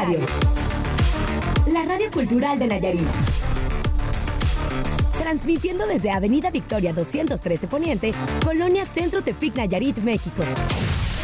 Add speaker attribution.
Speaker 1: Radio. La radio cultural de Nayarit. Transmitiendo desde Avenida Victoria 213 Poniente, Colonia Centro Tepic, Nayarit, México.